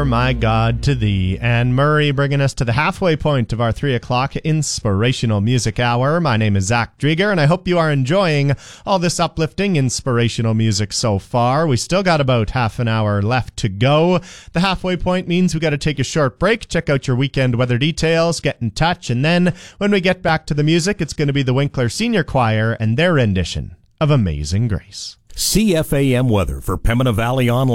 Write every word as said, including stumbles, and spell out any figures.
My God to Thee. And Murray bringing us to the halfway point of our three o'clock inspirational music hour. My name is Zach Drieger, and I hope you are enjoying all this uplifting inspirational music so far. We still got about half an hour left to go. The halfway point means we got to take a short break, check out your weekend weather details, get in touch, and then when we get back to the music, it's going to be the Winkler Senior Choir and their rendition of Amazing Grace. C F A M weather for Pembina Valley Online.